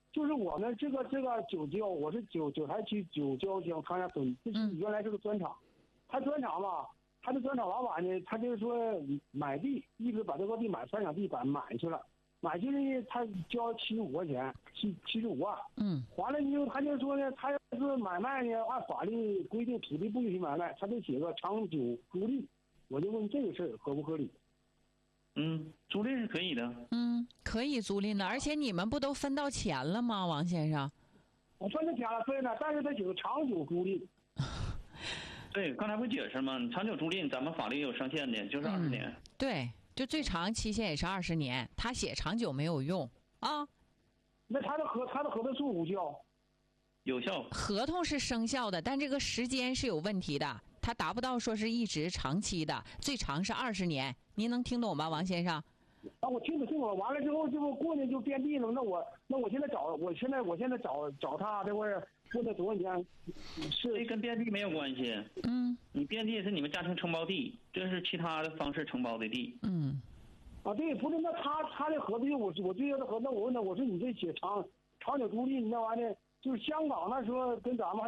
就是我们这个九郊，我是九台区九郊乡康家村，这是原来是个砖厂，他砖厂吧，他这砖厂老板呢，他就是说买地，一直把这个地买3两地板买去了，买去呢他交75块钱，75万，完了呢他就说呢，他要是买卖呢，按法律规定土地不允许买卖，他就写个长久租赁，我就问这个事儿合不合理？ 租赁是可以的。 可以租赁的，而且你们不都分到钱了吗，王先生？ 我分到钱了，分了，但是他写个长久租赁。 对，刚才不解释吗？长久租赁，咱们法律有上限的，就是20年。 对，就最长期限也是20年，他写长久没有用啊。 那他的合同是无效？ 有效。 合同是生效的，但这个时间是有问题的，它达不到说是一直长期的，最长是20年。您能听懂吗，王先生？ 我听懂了。完了之后，这不过年就变地了。那我现在找他这会儿过了多少年？ 这跟变地没有关系。你变地是你们家庭承包地，这是其他的方式承包的地。 对，不是，那他的合同，我对他的合同，我问他，我说你这写长久租赁，你那玩意儿。就是香港那时候跟咱们还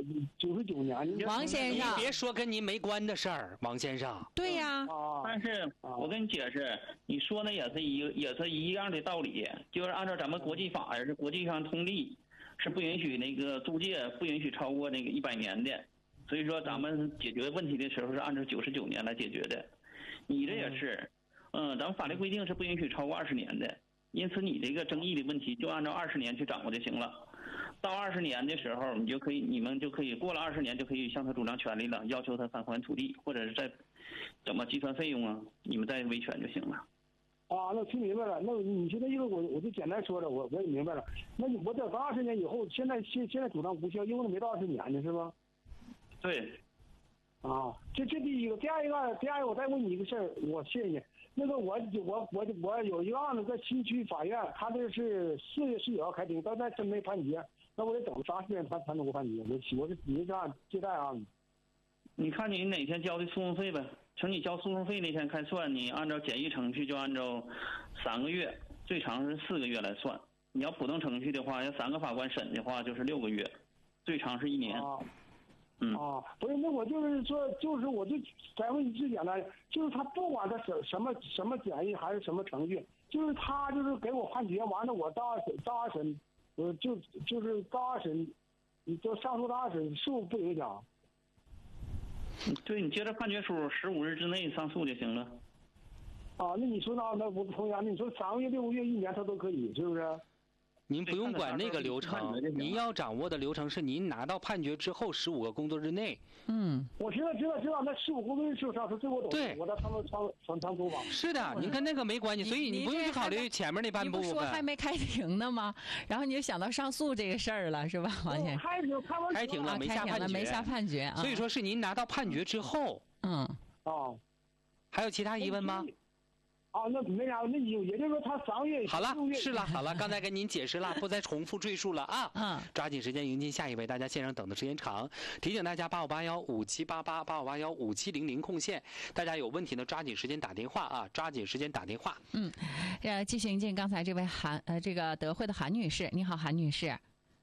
99年。 王先生， 你别说跟您没关的事儿，王先生。 对呀。 但是我跟你解释，你说的也是一样的道理，就是按照咱们国际法是国际上通例，是不允许那个租借不允许超过那个100年的，所以说咱们解决问题的时候是按照99年来解决的。你这也是，咱们法律规定是不允许超过20年的。因此，你这个争议的问题就按照20年去掌握就行了。到20年的时候，你们就可以过了20年就可以向他主张权利了，要求他返还土地，或者是再怎么计算费用啊，你们再维权就行了。 那我听明白了。那你现在意思我就简单说了，我也明白了。那我等到20年以后，现在主张无效，因为没到20年呢，是吧？ 对。 这第一个，第二个我再问你一个事儿，我谢谢你。那个我有一个案子在西区法院，他这是4月19号开庭，但真没判决，那我得等啥时间才能给我判决？我是你这案借贷案子。 你看你哪天交的诉讼费呗，从你交诉讼费那天开算，你按照简易程序就按照3个月，最长是4个月来算。你要普通程序的话，要3个法官审的话就是6个月，最长是1年。 不是，那我就是说，我就再问你最简单，就是他不管他什么简易还是什么程序，就是他就是给我判决完了，我到二审，就是到二审，你就上诉到2审，是不影响？ 对，你接着判决书15日之内上诉就行了。 那你说那不同样，那你说3个月、6个月、1年他都可以，是不是？ 您不用管那个流程，您要掌握的流程是您拿到判决之后15个工作日内。 我知道，那15工作日就上诉，这我懂。 对， 我到他们长租房。 是的，您跟那个没关系，所以你不用去考虑前面那半部分。 你不说还没开庭呢吗？然后你就想到上诉这个事儿了，是吧，王先生？ 开庭了，没下判决。 所以说是您拿到判决之后。还有其他疑问吗？ 那没啥，那也就是说他3个月好了，是了，好了，刚才跟您解释了，不再重复赘述了啊。抓紧时间迎接下一位，大家线上等的时间长，提醒大家8581578885815700空线，大家有问题呢抓紧时间打电话啊，抓紧时间打电话。 继续迎接刚才这位这个德惠的韩女士，你好，韩女士。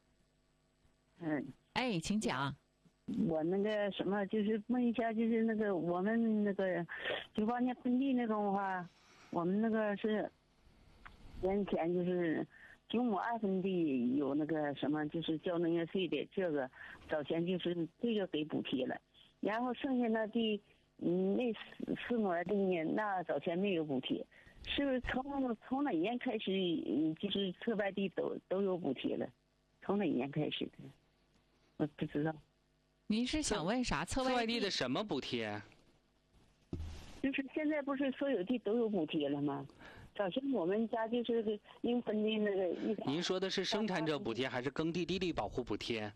请讲。 我那个什么，就是问一下，就是那个我们那个98年分地那种话。我们那个是年前就是9亩2分地有那个什么，就是交农业税的，这个早前就是这个给补贴了，然后剩下那地那4亩地呢，那早前没有补贴，是不是从哪年开始就是侧外地都有补贴了？从哪年开始的？我不知道。 您是想问啥？侧外地的什么补贴？ 就是现在不是所有地都有补贴了吗？早先我们家就是应分的那个。 您说的是生产者补贴还是耕地地力保护补贴？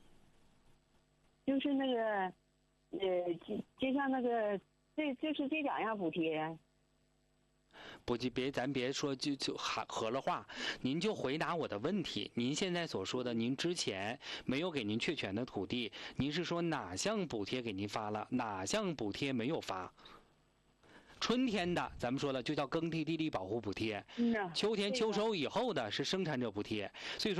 就是那个，就像那个，就是这2样补贴。 咱别说就合了话，您就回答我的问题。您现在所说的，您之前没有给您确权的土地，您是说哪项补贴给您发了，哪项补贴没有发？春天的咱们说了就叫耕地地力保护补贴，秋天秋收以后的是生产者补贴，所以说